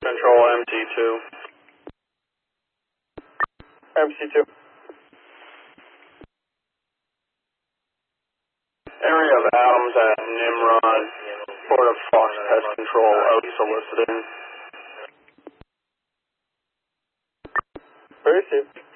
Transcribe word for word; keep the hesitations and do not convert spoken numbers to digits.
Control M C two. M C two. Area of Adams at Nimrod, Port of Fox Pest Control, out soliciting. Very safe.